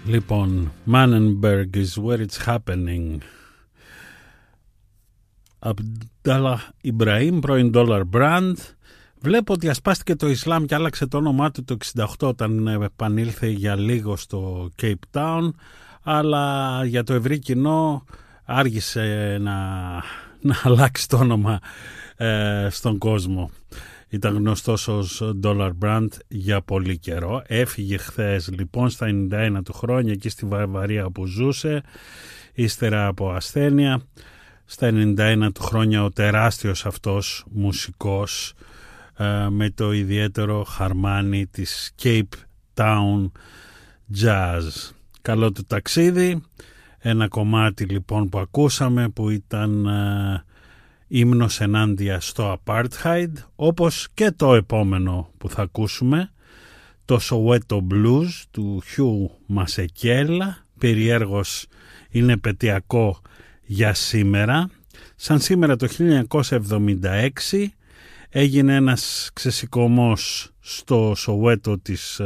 Λοιπόν, Mannenberg is where it's happening. Αμπντάλα Ιμπραήμ, πρώην Dollar Brand. Βλέπω ότι ασπάστηκε το Ισλάμ και άλλαξε το όνομά του το 68 όταν επανήλθε για λίγο στο Cape Town, αλλά για το ευρύ κοινό άργησε να αλλάξει το όνομα στον κόσμο. Ήταν γνωστός ως Dollar Brand για πολύ καιρό. Έφυγε χθες λοιπόν στα 91 του χρόνια εκεί στη Βαβαρία που ζούσε, ύστερα από ασθένεια. Στα 91 του χρόνια ο τεράστιος αυτός μουσικός με το ιδιαίτερο χαρμάνι της Cape Town Jazz. Καλό του ταξίδι. Ένα κομμάτι λοιπόν που ακούσαμε που ήταν ύμνος ενάντια στο Apartheid, όπως και το επόμενο που θα ακούσουμε, το Soweto Blues του Hugh Masekela. Περιέργως είναι επετειακό για σήμερα. Σαν σήμερα το 1976 έγινε ένας ξεσηκωμός στο Σοβέτο της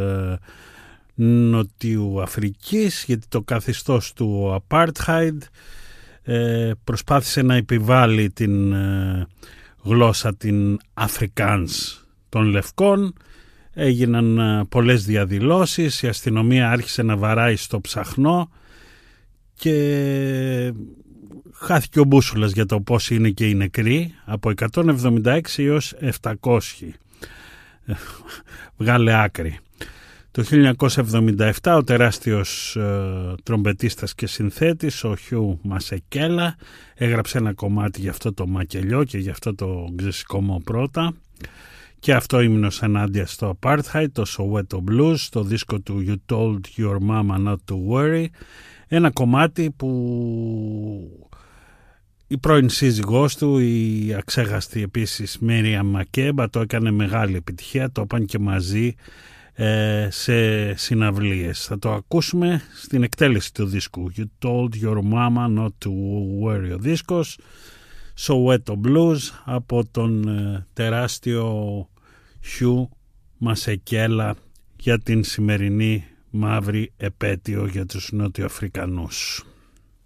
Νοτιού Αφρικής, γιατί το καθεστώς του Apartheid προσπάθησε να επιβάλλει την γλώσσα την Afrikaans των Λευκών. Έγιναν πολλές διαδηλώσεις, η αστυνομία άρχισε να βαράει στο ψαχνό και χάθηκε ο μπούσουλας για το πώς είναι και οι νεκροί, από 176 έως 700. Βγάλε άκρη. Το 1977 ο τεράστιος τρομπετίστας και συνθέτης, ο Hugh Masekela, έγραψε ένα κομμάτι για αυτό το μακελιό και για αυτό το ξεσηκωμό πρώτα. Και αυτό ύμνος ενάντια στο Apartheid, το Soweto Blues, το δίσκο του You Told Your Mama Not to Worry. Ένα κομμάτι που η πρώην σύζυγός του, η αξέχαστη επίσης Miriam Makeba, το έκανε μεγάλη επιτυχία, το είπαν και μαζί σε συναυλίες. Θα το ακούσουμε στην εκτέλεση του δίσκου You Told Your Mama Not to Worry, ο δίσκος Soweto Blues από τον τεράστιο Hugh Masekela για την σημερινή μαύρη επέτειο για τους Νότιο Αφρικανούς.